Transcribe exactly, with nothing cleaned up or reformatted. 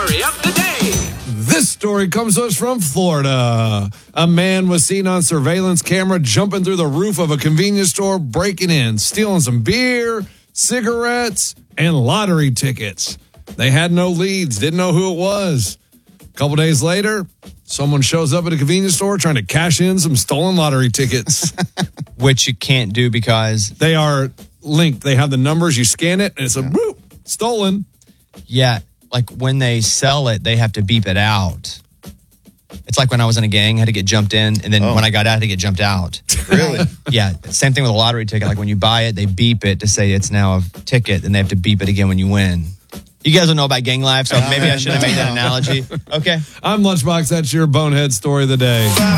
story of the day. This story comes to us from Florida. A man was seen on surveillance camera jumping through the roof of a convenience store, breaking in, stealing some beer, cigarettes, and lottery tickets. They had no leads, didn't know who it was. A couple days later, someone shows up at a convenience store trying to cash in some stolen lottery tickets. Which you can't do because... They are linked. They have the numbers. You scan it, and it's a boop, stolen. Yeah, like when they sell it, they have to beep it out. It's like when I was in a gang, I had to get jumped in, and then oh. when I got out, I had to get jumped out. Really? Yeah, same thing with a lottery ticket. Like when you buy it, they beep it to say it's now a ticket, and they have to beep it again when you win. You guys don't know about gang life, so maybe I should have made that analogy. Okay. I'm Lunchbox. That's your bonehead story of the day.